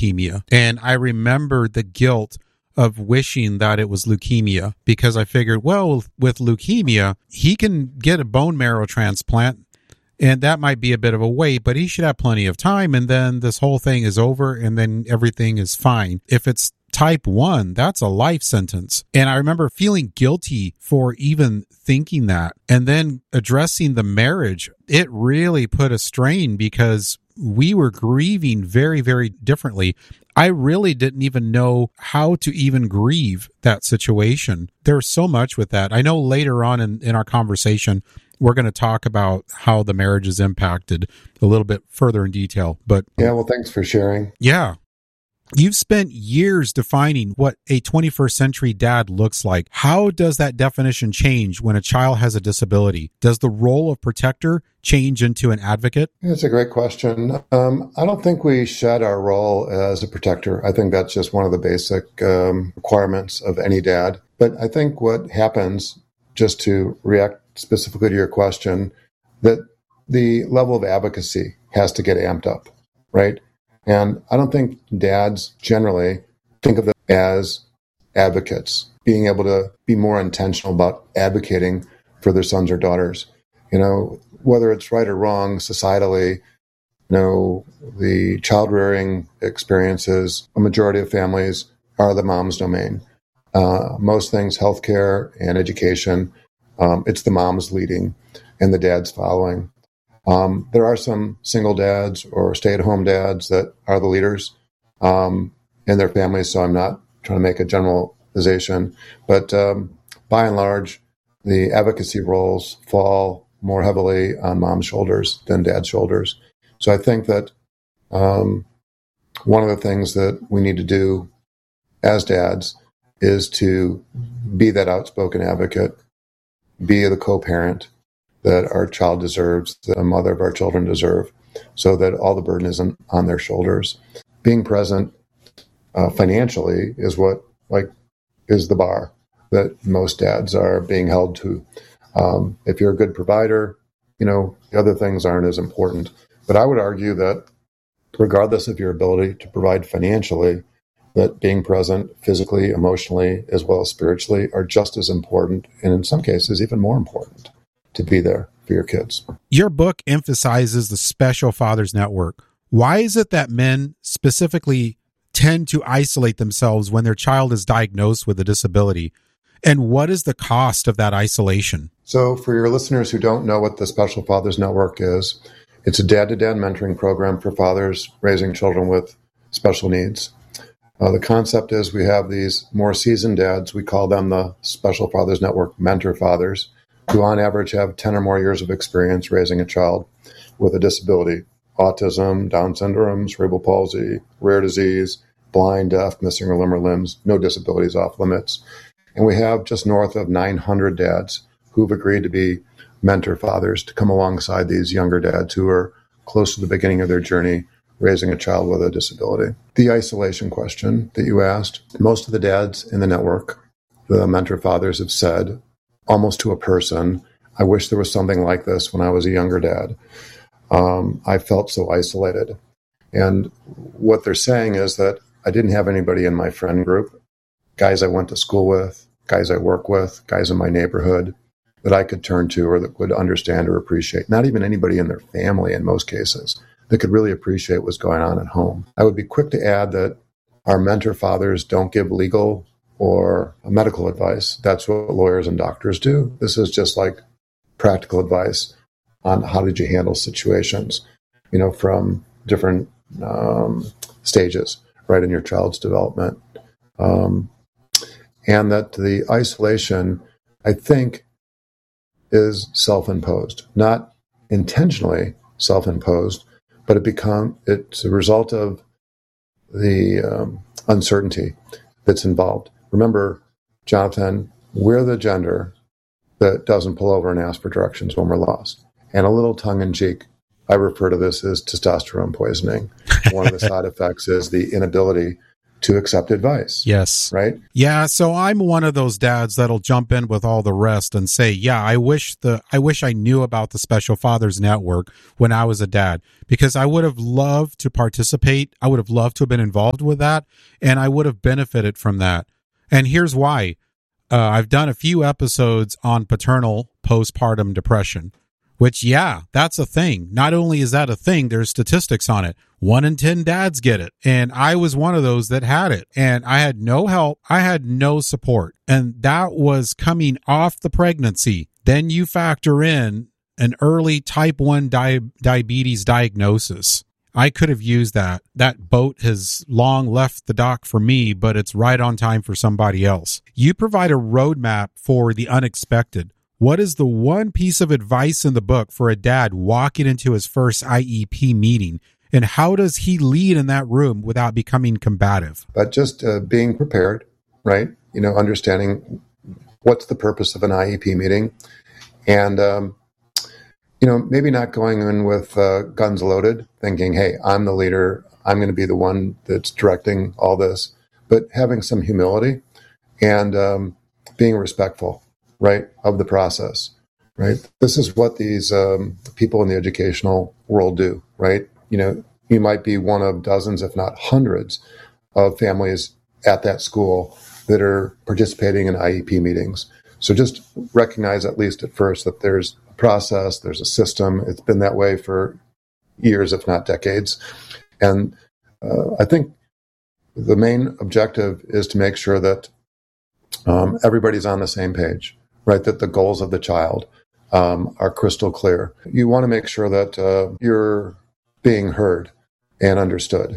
leukemia. And I remember the guilt of wishing that it was leukemia, because I figured, well, with leukemia, he can get a bone marrow transplant, and that might be a bit of a wait, but he should have plenty of time, and then this whole thing is over, and then everything is fine. If it's type 1, that's a life sentence. And I remember feeling guilty for even thinking that. And then addressing the marriage, it really put a strain because we were grieving very, very differently. I really didn't even know how to even grieve that situation. There's so much with that. I know later on in our conversation, we're going to talk about how the marriage is impacted a little bit further in detail. But yeah, well, thanks for sharing. Yeah. You've spent years defining what a 21st century dad looks like. How does that definition change when a child has a disability? Does the role of protector change into an advocate? That's a great question. I don't think we shed our role as a protector. I think that's just one of the basic requirements of any dad. But I think what happens, just to react specifically to your question, that the level of advocacy has to get amped up, right? And I don't think dads generally think of them as advocates, being able to be more intentional about advocating for their sons or daughters. You know, whether it's right or wrong societally, you know, the child rearing experiences, a majority of families are the mom's domain. Most things, healthcare and education, it's the mom's leading and the dad's following. There are some single dads or stay-at-home dads that are the leaders in their families, so I'm not trying to make a generalization. But by and large, the advocacy roles fall more heavily on mom's shoulders than dad's shoulders. So I think that one of the things that we need to do as dads is to be that outspoken advocate, be the co-parent that our child deserves, that a mother of our children deserve, so that all the burden isn't on their shoulders. Being present financially is what is the bar that most dads are being held to. If you're a good provider, you know, the other things aren't as important. But I would argue that regardless of your ability to provide financially, that being present physically, emotionally, as well as spiritually are just as important, and in some cases even more important, to be there for your kids. Your book emphasizes the Special Fathers Network. Why is it that men specifically tend to isolate themselves when their child is diagnosed with a disability? And what is the cost of that isolation? So for your listeners who don't know what the Special Fathers Network is, it's a dad-to-dad mentoring program for fathers raising children with special needs. The concept is we have these more seasoned dads. We call them the Special Fathers Network mentor fathers, who on average have 10 or more years of experience raising a child with a disability: autism, Down syndrome, cerebral palsy, rare disease, blind, deaf, missing a limb or limbs, no disabilities off limits. And we have just north of 900 dads who've agreed to be mentor fathers, to come alongside these younger dads who are close to the beginning of their journey raising a child with a disability. The isolation question that you asked, most of the dads in the network, the mentor fathers, have said, almost to a person, I wish there was something like this when I was a younger dad. I felt so isolated. And what they're saying is that I didn't have anybody in my friend group, guys I went to school with, guys I work with, guys in my neighborhood that I could turn to or that would understand or appreciate. Not even anybody in their family in most cases that could really appreciate what's going on at home. I would be quick to add that our mentor fathers don't give legal or medical advice. That's what lawyers and doctors do. This is just like practical advice on how did you handle situations, you know, from different stages, right, in your child's development. And that the isolation, I think, is self-imposed, not intentionally self-imposed, but it's a result of the uncertainty that's involved. Remember, Jonathan, we're the gender that doesn't pull over and ask for directions when we're lost. And a little tongue-in-cheek, I refer to this as testosterone poisoning. One of the side effects is the inability to accept advice. Yes. Right? Yeah, so I'm one of those dads that'll jump in with all the rest and say, yeah, I wish I knew about the Special Fathers Network when I was a dad, because I would have loved to participate. I would have loved to have been involved with that, and I would have benefited from that. And here's why. I've done a few episodes on paternal postpartum depression, which, yeah, that's a thing. Not only is that a thing, there's statistics on it. 1 in 10 dads get it. And I was one of those that had it. And I had no help. I had no support. And that was coming off the pregnancy. Then you factor in an early type 1 diabetes diagnosis. I could have used that. That boat has long left the dock for me, but it's right on time for somebody else. You provide a roadmap for the unexpected. What is the one piece of advice in the book for a dad walking into his first IEP meeting? And how does he lead in that room without becoming combative? But just being prepared, right? Understanding what's the purpose of an IEP meeting. And, maybe not going in with guns loaded, thinking, hey, I'm the leader. I'm going to be the one that's directing all this. But having some humility and being respectful, right, of the process, right? This is what these people in the educational world do, right? You might be one of dozens, if not hundreds, of families at that school that are participating in IEP meetings. So just recognize, at least at first, that there's a process, there's a system. It's been that way for years, if not decades. And I think the main objective is to make sure that everybody's on the same page, right? That the goals of the child are crystal clear. You want to make sure that you're being heard and understood.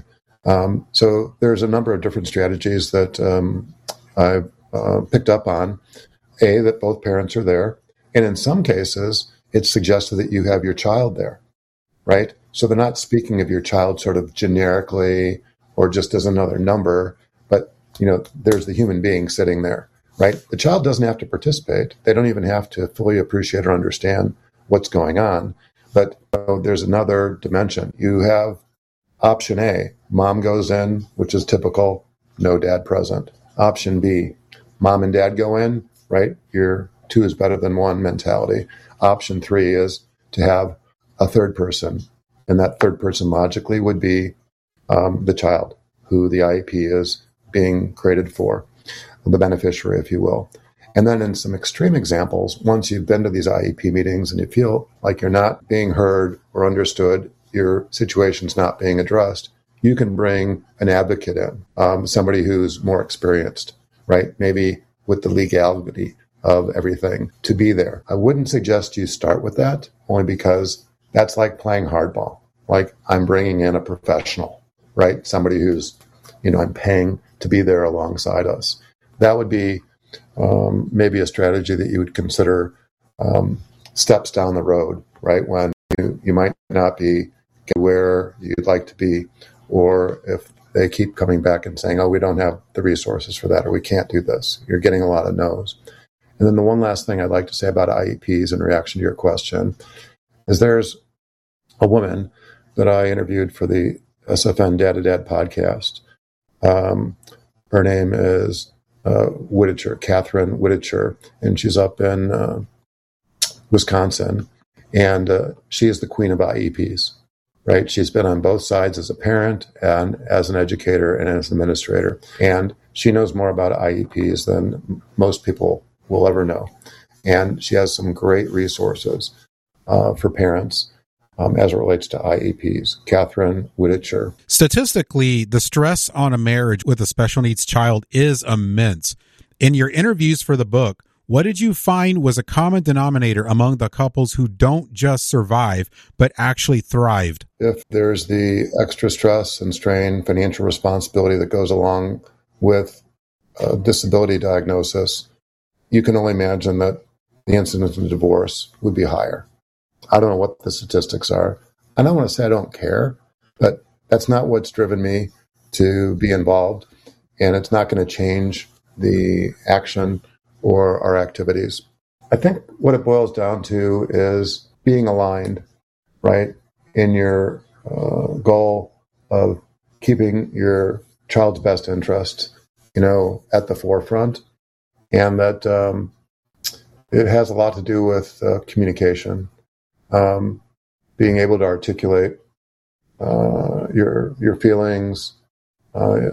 So there's a number of different strategies that I've picked up on. That both parents are there. And in some cases, it's suggested that you have your child there, right? So they're not speaking of your child sort of generically or just as another number, but, there's the human being sitting there, right? The child doesn't have to participate. They don't even have to fully appreciate or understand what's going on. But there's another dimension. You have option A, mom goes in, which is typical, no dad present. Option B, mom and dad go in, right? Your 2 is better than 1 mentality. Option 3 is to have a third person. And that third person logically would be the child who the IEP is being created for, the beneficiary, if you will. And then in some extreme examples, once you've been to these IEP meetings and you feel like you're not being heard or understood, your situation's not being addressed, you can bring an advocate in, somebody who's more experienced, right? Maybe with the legality of everything to be there. I wouldn't suggest you start with that, only because that's like playing hardball. Like, I'm bringing in a professional, right? Somebody who's, I'm paying to be there alongside us. That would be maybe a strategy that you would consider steps down the road, right? When you might not be where you'd like to be, or if they keep coming back and saying, oh, we don't have the resources for that, or we can't do this. You're getting a lot of no's. And then the one last thing I'd like to say about IEPs in reaction to your question is there's a woman that I interviewed for the SFN Dad to Dad podcast. Her name is Whitticher, Catherine Whitticher, and she's up in Wisconsin. And she is the queen of IEPs. Right? She's been on both sides as a parent and as an educator and as an administrator. And she knows more about IEPs than most people will ever know. And she has some great resources for parents as it relates to IEPs. Catherine Whitticher. Statistically, the stress on a marriage with a special needs child is immense. In your interviews for the book, what did you find was a common denominator among the couples who don't just survive, but actually thrived? If there's the extra stress and strain, financial responsibility that goes along with a disability diagnosis, you can only imagine that the incidence of divorce would be higher. I don't know what the statistics are. I don't want to say I don't care, but that's not what's driven me to be involved, and it's not going to change the action or our activities. I think what it boils down to is being aligned, right, in your goal of keeping your child's best interest, at the forefront, and that it has a lot to do with communication, being able to articulate your feelings,